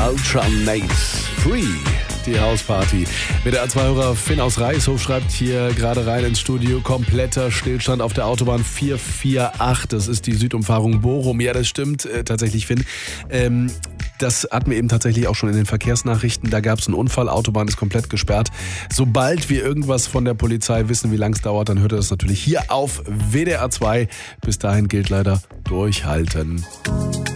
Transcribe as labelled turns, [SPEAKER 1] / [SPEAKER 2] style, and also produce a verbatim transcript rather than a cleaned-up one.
[SPEAKER 1] Ultramates Free. Die Hausparty. Mit der A zwei Hörer Finn aus Reichshof schreibt hier gerade rein ins Studio: kompletter Stillstand auf der Autobahn vier vier acht. Das ist die Südumfahrung Bochum. Ja, das stimmt äh, tatsächlich, Finn. Ähm, das hatten wir eben tatsächlich auch schon in den Verkehrsnachrichten. Da gab es einen Unfall, Autobahn ist komplett gesperrt. Sobald wir irgendwas von der Polizei wissen, wie lang es dauert, dann hört ihr das natürlich hier auf W D R zwei. Bis dahin gilt leider durchhalten.